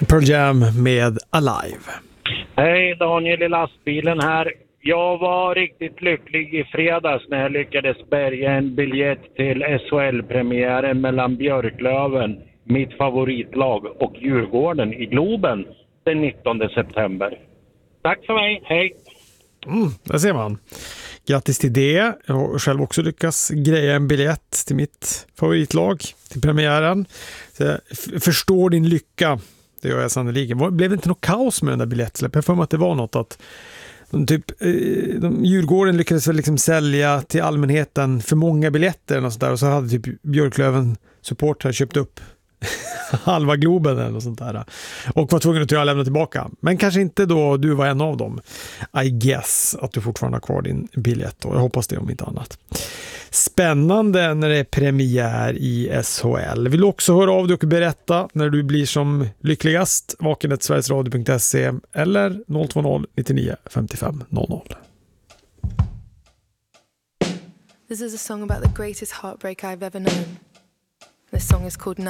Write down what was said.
Pearl Jam med Alive. Hej, Daniel i lastbilen här. Jag var riktigt lycklig i fredags när jag lyckades bärga en biljett till SHL-premiären mellan Björklöven, mitt favoritlag, och Djurgården i Globen den 19 september. Tack för mig, hej! Där ser man. Grattis till det. Jag har själv också lyckats greja en biljett till mitt favoritlag till premiären. Så jag förstår din lycka. Det gör jag sannoliken. Blev det inte något kaos med den där biljettsläpp? Jag får mig att det var något att Djurgården lyckades väl liksom sälja till allmänheten för många biljetter och, och så hade typ Björklöven supportrar köpt upp halva Globen eller något sånt där. Och var tvungen att lämna tillbaka. Men kanske inte då du var en av dem. I guess att du fortfarande har kvar din biljett. Och jag hoppas det om inte annat. Spännande när det är premiär i SHL. Vill du också höra av dig och berätta när du blir som lyckligast? vaken@sverigesradio.se eller 020 99 55 00. This is a song about the greatest heartbreak I've ever known. This song is called